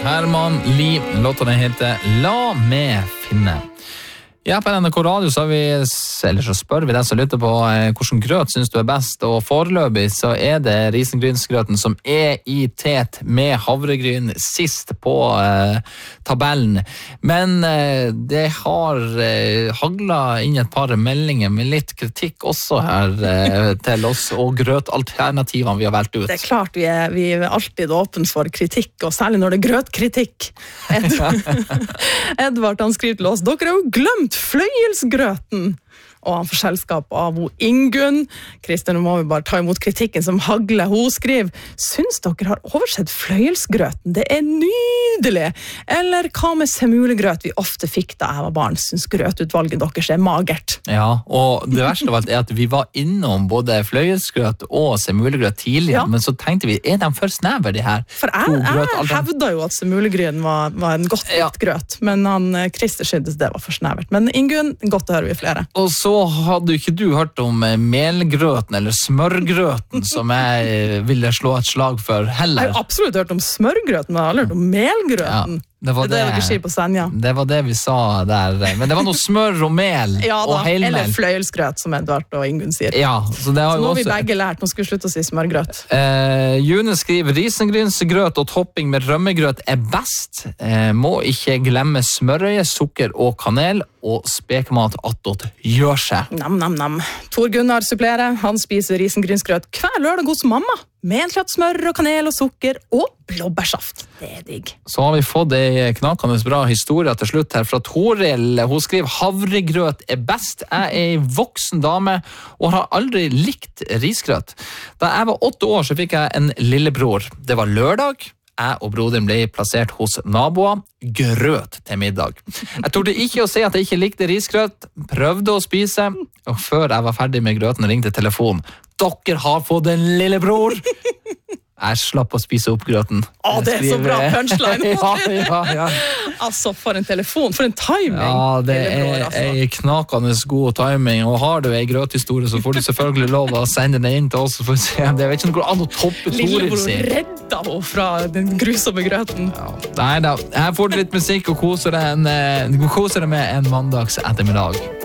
Herman Lie, låten heter La meg finne. Ja, på NRK Radio så, så spør vi den som lytter på hvordan grøt synes du best, og foreløpig så det risengrynsgrøten som i tet med havregryn sist på tabellen. Men det har haglet inn et par meldinger med litt kritikk også her til oss, og grøtalternativene vi har valgt ut. Det klart vi alltid åpne for kritikk, og særlig når det grøtkritikk. Edvard han skriver til oss, dere har jo glemt fløyelsgrøten, og han får selskap av Ingunn. Kristian, nå må vi bare ta imot kritikken som hagler. Hun skriver, syns dere har oversett fløyelsgrøten? Det nydelig! Eller hva med semulegrøt vi ofte fikk da jeg var barn? Syns grøtutvalget deres magert? Ja, og det verste av alt at vi var innom både fløyelsgrøt og semulegrøt tidligere, men så tenkte vi, de for snever de her? For jeg hevda jo at semulegrøten var en godt likt grøt, men Christer syntes det var for snevert. Men Ingunn, godt å høre vi flere. Og så hadde ikke du hørt om melgrøten eller smørgrøten som jeg ville slå et slag for heller. Jeg har absolutt hørt om smørgrøten, men jeg har aldri hørt om melgrøten. Ja. Det var det dere sier på Senja. Det var det vi sa der. Men det var noe smør og mel og helmel. Eller fløyelsgrøt, som Edvard og Ingunn sier. Ja, så det har så nå har vi også... begge lært. Nå skal vi slutte å si smørgrøt. June skriver, risengrynsgrøt og topping med rømmegrøt best. Må ikke glemme smørøye, sukker og kanel, og spekemat attåt gjør seg. Nam. Tor Gunnar supplerer. Han spiser risengrynsgrøt hver lørdag hos mamma. Med en klatt smør og kanel og sukker og blåbærsaft. Det digg. Så har vi fått en knakende bra historie til slutt her fra Toril. Hun skriver, havregrøt best. Jeg en voksen dame og har aldri likt risgrøt. Da jeg var 8 år så fikk jeg en lillebror. Det var lørdag. Jeg og broderen ble plassert hos naboer. Grøt til middag. Jeg torde ikke å si at jeg ikke likte risgrøt. Prøvde å spise. Og før jeg var ferdig med grøten ringte telefonen. Dere har fått en lillebror! Jeg slapp å spise opp grøten. Det så bra punchline! ja. Altså, for en telefon, for en timing! Ja, det en knakende god timing, og har du en grøthistorie, så får du selvfølgelig lov å sende den inn til oss, for å se. Det vet ikke noe an å toppe Toril sin. Lillebror redda henne fra den grusomme grøten. Ja. Nei da, her får du litt musikk og koser deg med en mandags ettermiddag.